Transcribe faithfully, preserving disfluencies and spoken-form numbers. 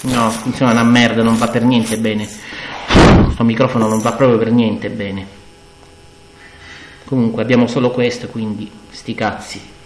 No, funziona una merda, non va per niente bene. Questo microfono non va proprio per niente bene. Comunque abbiamo solo questo, quindi sti cazzi.